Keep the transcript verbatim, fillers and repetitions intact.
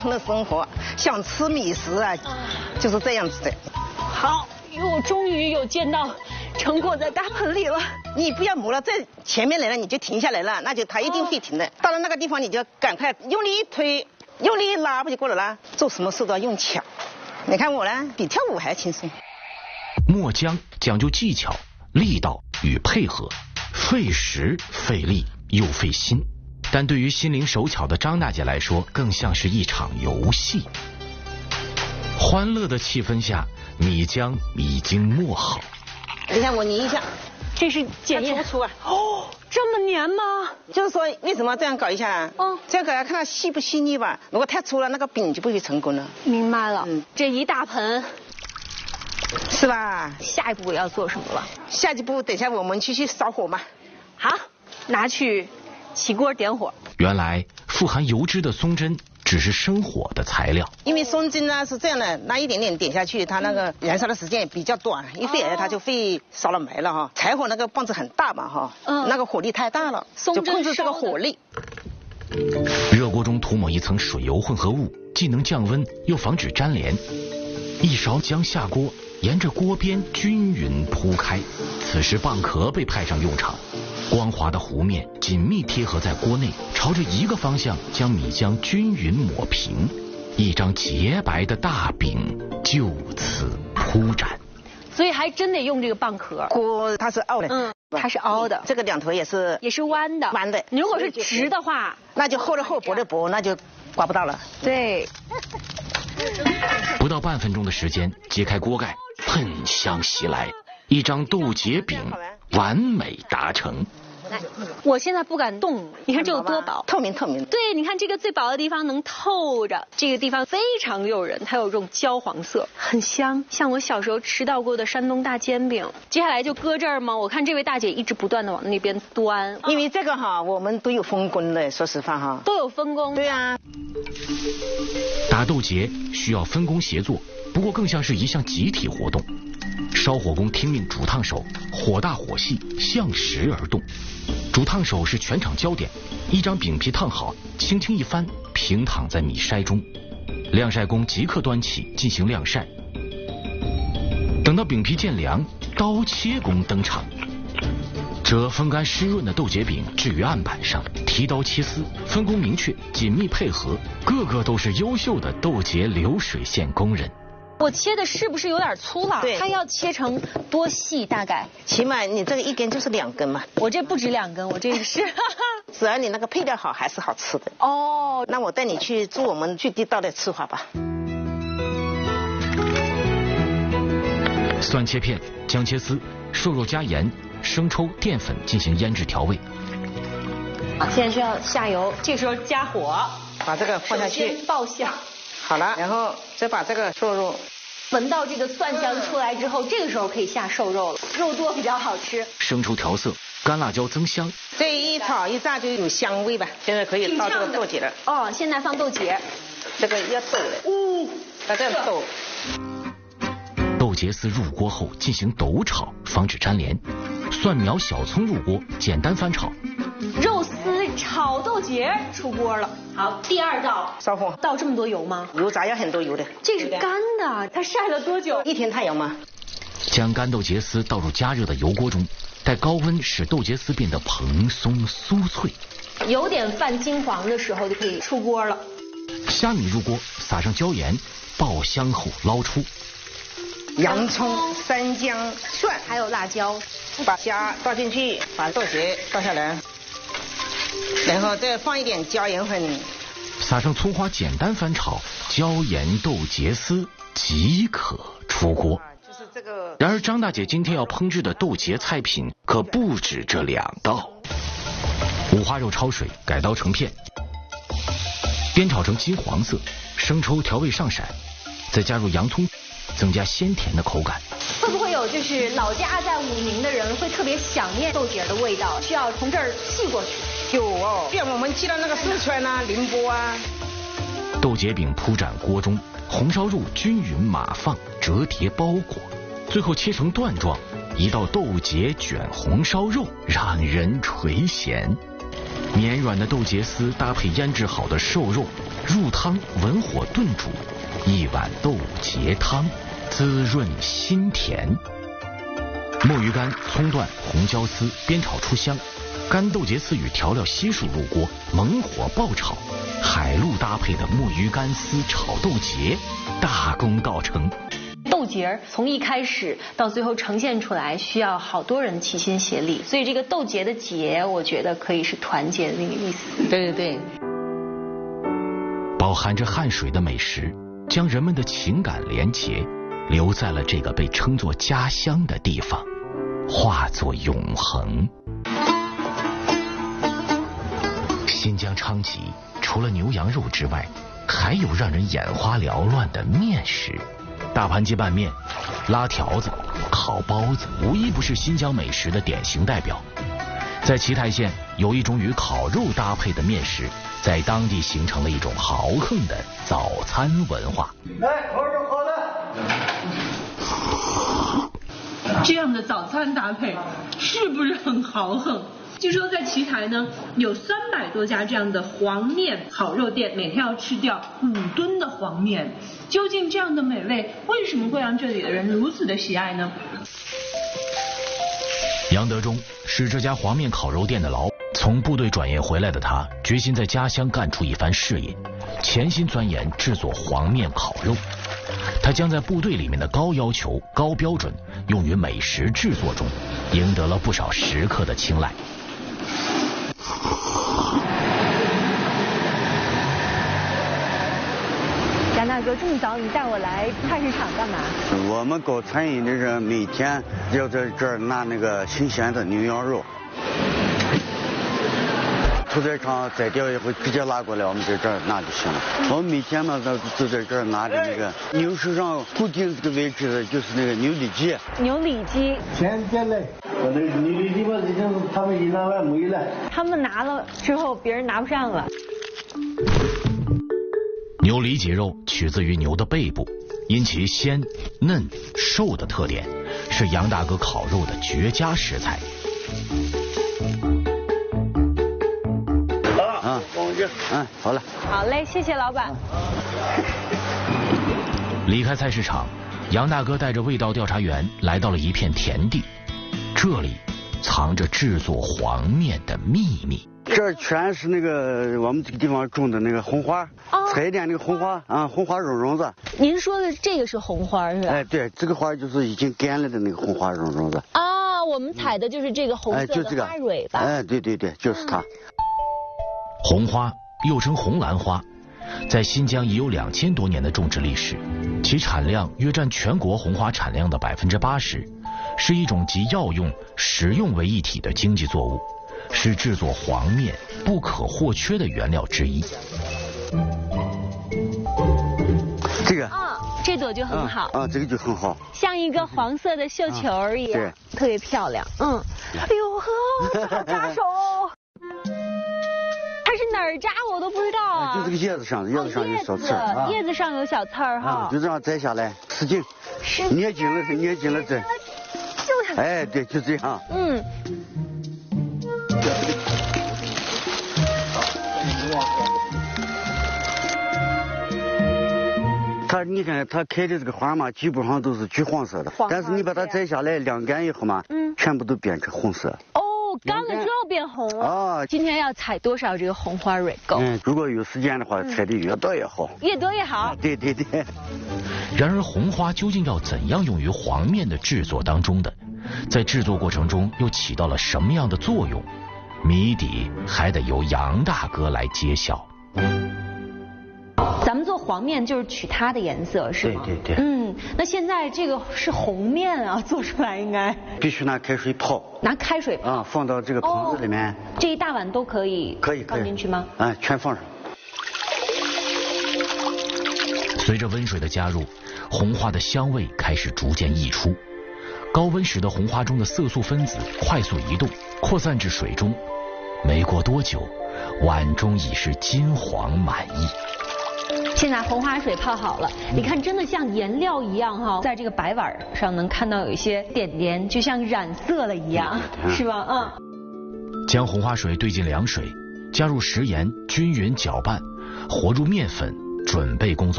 的生活，想吃米食啊，就是这样子的。 好，我终于有见到成果在大盆里了。 你不要磨了，在前面来了你就停下来了，那就它一定会停的。哦、到了那个地方你就赶快用力一推，用力一拉，不就过来了？做什么事都要用巧。你看我呢，比跳舞还轻松。 磨浆讲究技巧、力道与配合，费时费力又费心。但对于心灵手巧的张大姐来说，更像是一场游戏。欢乐的气氛下，米浆已经磨好。 你看我拧一下， 这是检验粗不粗啊？ 哦，这么粘吗？ 就是说为什么这样搞一下啊？ 哦， 这样搞要看它细不细腻吧。如果太粗了，那个饼就不会成功了。 明白了。嗯，这一大盆， 是吧？ 下一步要做什么了？ 下一步等一下我们继续烧火嘛。 好，拿去起锅点火。 原来富含油脂的松针只是生火的材料， 因为松针呢是这样的，那一点点点下去，它那个燃烧的时间也比较短，一会儿它就会烧了没了哈。柴火那个棒子很大嘛哈，嗯，那个火力太大了，就控制这个火力。 热锅中涂抹一层水油混合物，既能降温又防止粘连。一勺浆下锅，沿着锅边均匀铺开。此时蚌壳被派上用场。光滑的弧面紧密贴合在锅内，朝着一个方向将米浆均匀抹平，一张洁白的大饼就此铺展。 所以还真得用这个蚌壳。 锅它是凹的， 嗯，它是凹的， 这个两头也是也是弯的， 弯的。 你如果是直的话， 那就厚的厚，薄的薄，那就刮不到了。 对。 不到半分钟的时间，揭开锅盖，喷香袭来，一张豆结饼完美达成。 我现在不敢动，你看这有多薄， 透明透明。 对，你看这个最薄的地方能透着，这个地方非常诱人，它有这种焦黄色，很香，像我小时候吃到过的山东大煎饼。接下来就搁这儿吗？我看这位大姐一直不断的往那边端， 因为这个哈，我们都有分工的，说实话哈， 都有分工。 对啊， 打豆结需要分工协作，不过更像是一项集体活动。烧火工听命煮烫手，火大火细，向时而动。煮烫手是全场焦点，一张饼皮烫好，轻轻一翻，平躺在米筛中。晾晒工即刻端起进行晾晒。等到饼皮渐凉，刀切工登场。这风干湿润的豆结饼置于案板上，提刀切丝，分工明确，紧密配合，个个都是优秀的豆结流水线工人。 我切的是不是有点粗了？ 对， 它要切成多细？大概起码你这个一根就是两根嘛。 我这不止两根，我这个是。 只要你那个配料好，还是好吃的。 哦， 那我带你去做我们最地道的吃法吧。 蒜切片，姜切丝，瘦肉加盐、生抽、淀粉进行腌制调味。 现在需要下油，这时候加火， 把这个放下去， 爆香。 好了，然后再把这个瘦肉， 闻到这个蒜香出来之后，这个时候可以下瘦肉了，肉多比较好吃。 生抽调色，干辣椒增香。 这一炒一炸就有香味吧。现在可以倒这个豆结了。 哦，现在放豆结， 这个要抖的。 呜、哦， 要这样抖。 豆结丝入锅后进行抖炒，防止粘连。蒜苗、小葱入锅，简单翻炒。 肉丝炒豆结出锅了。好，第二道烧火， 倒这么多油吗？ 油炸要很多油的。 这是干的，它晒了多久？ 一天太阳吗？ 将干豆结丝倒入加热的油锅中，待高温使豆结丝变得蓬松酥脆， 有点泛金黄的时候就可以出锅了。 虾米入锅，撒上椒盐，爆香后捞出。 洋葱、生姜、蒜， 还有辣椒， 把虾倒进去，把豆结倒下来，然后再放一点椒盐粉， 撒上葱花，简单翻炒，椒盐豆结丝即可出锅。 就是这个。 然而张大姐今天要烹制的豆结菜品可不止这两道。五花肉焯水，改刀成片，煸炒成金黄色，生抽调味上色，再加入洋葱，增加鲜甜的口感。 会不会有就是老家在武宁的人会特别想念豆结的味道，需要从这儿寄过去？ 有哦，像我们寄到那个四川啊、宁波啊。 豆结饼铺展锅中，红烧肉均匀码放，折叠包裹，最后切成段状，一道豆结卷红烧肉，让人垂涎。 绵软的豆节丝搭配腌制好的瘦肉，入汤文火炖煮，一碗豆节汤，滋润心甜。墨鱼干、葱段、红椒丝煸炒出香，干豆节丝与调料悉数入锅，猛火爆炒，海陆搭配的墨鱼干丝炒豆节大功告成。 豆节从一开始到最后呈现出来，需要好多人齐心协力，所以这个豆节的节，我觉得可以是团结的那个意思。 对对对， 饱含着汗水的美食，将人们的情感连结，留在了这个被称作家乡的地方，化作永恒。新疆昌吉除了牛羊肉之外，还有让人眼花缭乱的面食。大盘鸡拌面、拉条子、烤包子，无一不是新疆美食的典型代表。在奇泰县，有一种与烤肉搭配的面食，在当地形成了一种豪横的早餐文化。 来，烤肉好的。 这样的早餐搭配是不是很豪横？据说在奇台呢，有三百多家这样的黄面烤肉店，每天要吃掉五吨的黄面。究竟这样的美味为什么会让这里的人如此的喜爱呢？ 杨德忠是这家黄面烤肉店的老板，从部队转业回来的他，决心在家乡干出一番事业，潜心钻研制作黄面烤肉。他将在部队里面的高要求、高标准用于美食制作中，赢得了不少食客的青睐。 杨大哥，这么早你带我来菜市场干嘛？ 我们搞餐饮的人每天要在这儿拿那个新鲜的牛羊肉，屠宰场宰掉以后直接拉过来，我们在这儿拿就行了。我们每天嘛都都在这儿拿着那个牛身上固定这个位置的就是那个牛里脊。 牛里脊。 前天来，我那个牛里脊吧已经他们已经拿完没了。 他们拿了之后，别人拿不上了。 牛里脊肉取自于牛的背部，因其鲜、嫩、瘦的特点，是杨大哥烤肉的绝佳食材。 好了，啊，忘记，嗯，好了。 好嘞，谢谢老板。 离开菜市场，杨大哥带着味道调查员来到了一片田地，这里藏着制作黄面的秘密。 这全是那个我们这个地方种的那个红花， 哦、 采点那个红花啊，红花绒绒子。 您说的这个是红花是吧？ 哎，对，这个花就是已经干了的那个红花绒绒子。 啊，我们采的就是这个红色的花蕊吧？ 哎，对对对，就是它。 红花又称红兰花，在新疆已有两千多年的种植历史，其产量约占全国红花产量的百分之八十，是一种集药用、食用为一体的经济作物。是制作黄面不可或缺的原料之一。 这个啊、哦，这朵就很好。 啊、嗯嗯，这个就很好， 像一个黄色的绣球儿一样， 对， 特别漂亮。嗯，哎呦呵，好扎手哦！它是哪儿扎我都不知道啊。 就这个叶子上，叶子上有小刺儿、 哦，叶子上有小刺儿哈、 啊。就这样摘下来，使劲，捏紧了，捏紧了摘。 就哎，对，就这样。 嗯。 它你看它开的这个花嘛，基本上都是橘黄色的，但是你把它摘下来晾干以后嘛，嗯，全部都变成红色。 哦，干了之后变红了。啊，今天要采多少这个红花蕊够？ 嗯，如果有时间的话，采的越多越好。 越多越好。 啊、对对对。 然而，红花究竟要怎样用于黄面的制作当中的？在制作过程中又起到了什么样的作用？谜底还得由杨大哥来揭晓。 咱们做黄面就是取它的颜色是吗？ 对对对。 嗯，那现在这个是红面啊，做出来应该必须拿开水泡。 拿开水泡啊，放到这个盆子里面。哦、 这一大碗都可以。 可以可以放进去吗？ 啊，全放上。 随着温水的加入，红花的香味开始逐渐溢出。高温使得红花中的色素分子快速移动，扩散至水中。没过多久，碗中已是金黄满溢。 现在红花水泡好了，你看真的像颜料一样哈、哦，在这个白碗上能看到有一些点点，就像染色了一样，嗯、是吧？嗯。 将红花水兑进凉水， 加入食盐，均匀搅拌，和入面粉，准备工作。